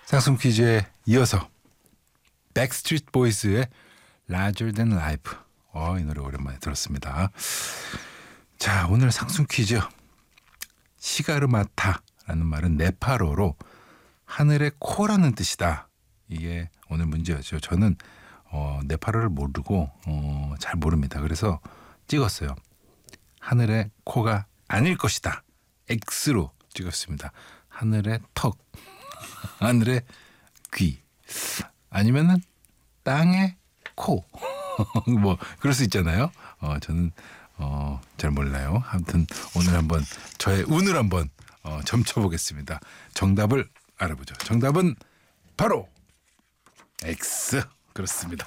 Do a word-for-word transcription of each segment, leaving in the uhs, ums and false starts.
상품 퀴즈에 이어서 백스트리트 보이즈의 Larger Than Life. 어, 이 노래 오랜만에 들었습니다. 자, 오늘 상품 퀴즈. 시가르마타라는 말은 네팔어로 하늘의 코라는 뜻이다. 이게 오늘 문제였죠. 저는 어, 네팔어를 모르고 어, 잘 모릅니다. 그래서 찍었어요. 하늘의 코가 아닐 것이다. X로 찍었습니다. 하늘의 턱, 하늘의 귀, 아니면은 땅의 코. 뭐 그럴 수 있잖아요. 어, 저는 어, 잘 몰라요. 아무튼 오늘 한번 저의 운을 한번 어, 점쳐보겠습니다. 정답을 알아보죠. 정답은 바로 X. 그렇습니다.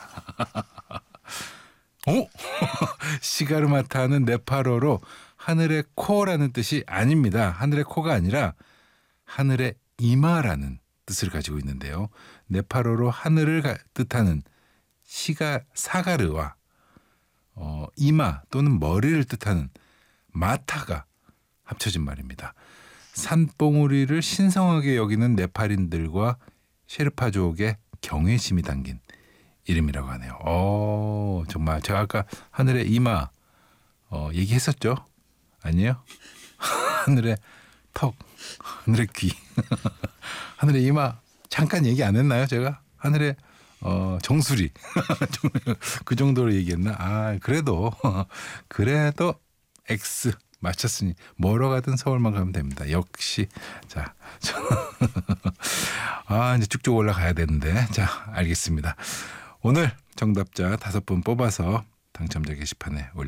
오! 시가르마타는 네팔어로 하늘의 코라는 뜻이 아닙니다. 하늘의 코가 아니라 하늘의 이마라는 뜻을 가지고 있는데요. 네팔어로 하늘을 가, 뜻하는 시가 사가르와 어, 이마 또는 머리를 뜻하는 마타가 합쳐진 말입니다. 산봉우리를 신성하게 여기는 네팔인들과 셰르파족의 경외심이 담긴 이름이라고 하네요. 어, 정말 제가 아까 하늘의 이마 어, 얘기했었죠? 아니에요? 하늘의 턱, 하늘의 귀, 하늘의 이마 잠깐 얘기 안 했나요? 제가 하늘의 어, 정수리 그 정도로 얘기했나? 아, 그래도 그래도 X 맞췄으니 뭐로 가든 서울만 가면 됩니다. 역시 자, 아 이제 쭉쭉 올라가야 되는데 자 알겠습니다. 오늘 정답자 다섯 분 뽑아서 당첨자 게시판에 올려.